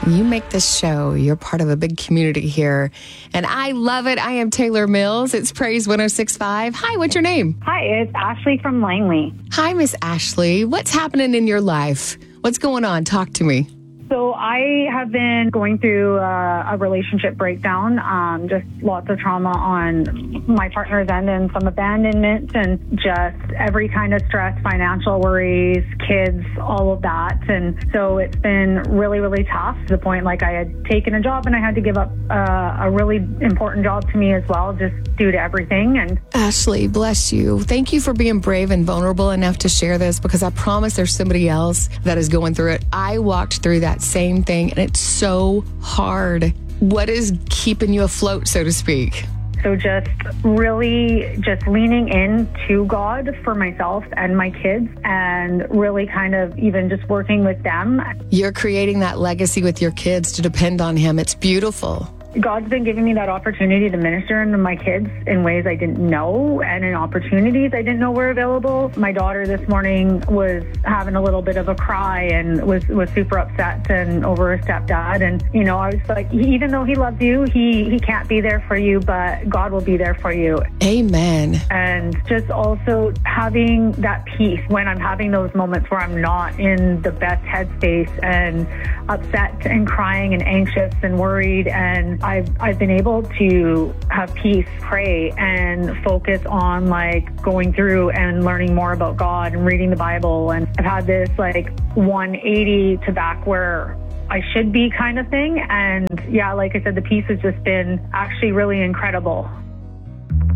You make this show. You're part of a big community here. And I love it. I am Taylor Mills. It's Praise 106.5. Hi, what's your name? Hi, it's Ashley from Langley. Hi, Miss Ashley. What's happening in your life? What's going on? Talk to me. So I have been going through a relationship breakdown, just lots of trauma on my partner's end and some abandonment and just every kind of stress, financial worries, kids, all of that. And so it's been really, really tough to the point like I had taken a job and I had to give up a really important job to me as well, just due to everything. And Ashley, bless you. Thank you for being brave and vulnerable enough to share this, because I promise there's somebody else that is going through it. I walked through that same thing and it's so hard. What is keeping you afloat, so to speak? So just really just leaning in to God for myself and my kids, and really kind of even just working with them. You're creating that legacy with your kids to depend on Him. It's beautiful. God's been giving me that opportunity to minister to my kids in ways I didn't know, and in opportunities I didn't know were available. My daughter this morning was having a little bit of a cry and was super upset and over her stepdad. And, you know, I was like, even though he loves you, he can't be there for you, but God will be there for you. Amen. And just also having that peace when I'm having those moments where I'm not in the best headspace and upset and crying and anxious and worried. And I've been able to have peace, pray, and focus on like going through and learning more about God and reading the Bible. And I've had this like 180 to back where I should be kind of thing. And yeah, like I said, the peace has just been actually really incredible.